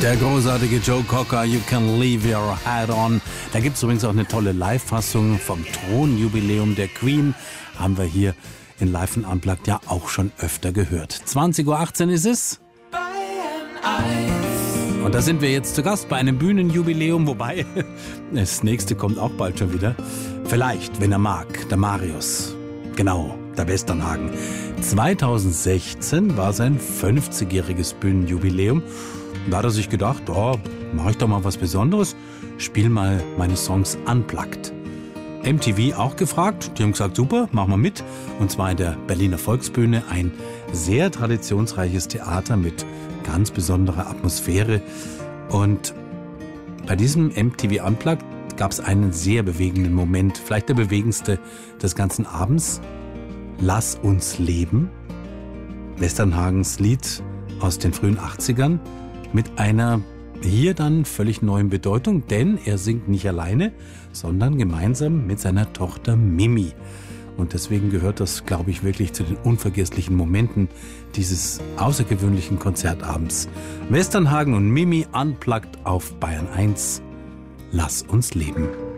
Der großartige Joe Cocker, You Can Leave Your Hat On. Da gibt es übrigens auch eine tolle Live-Fassung vom Thronjubiläum der Queen. Haben wir hier in Live & Unplugged ja auch schon öfter gehört. 20.18 Uhr ist es. Und da sind wir jetzt zu Gast bei einem Bühnenjubiläum, wobei das nächste kommt auch bald schon wieder. Vielleicht, wenn er mag, der Marius. Genau, der Westernhagen. 2016 war sein 50-jähriges Bühnenjubiläum. Da hat er sich gedacht, mache ich doch mal was Besonderes, spiel mal meine Songs unplugged. MTV auch gefragt, die haben gesagt, super, machen wir mit. Und zwar in der Berliner Volksbühne, ein sehr traditionsreiches Theater mit ganz besonderer Atmosphäre. Und bei diesem MTV Unplugged gab es einen sehr bewegenden Moment, vielleicht der bewegendste des ganzen Abends. Lass uns leben, Westernhagens Lied aus den frühen 80ern, mit einer hier dann völlig neuen Bedeutung, denn er singt nicht alleine, sondern gemeinsam mit seiner Tochter Mimi. Und deswegen gehört das, glaube ich, wirklich zu den unvergesslichen Momenten dieses außergewöhnlichen Konzertabends. Westernhagen und Mimi unplugged auf Bayern 1. Lass uns leben.